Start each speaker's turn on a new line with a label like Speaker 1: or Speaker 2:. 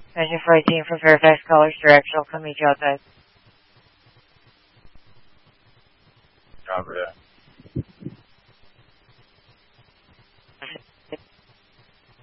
Speaker 1: Engine for 18 for Fairfax Colors, directional, come meet you outside.
Speaker 2: Copy that.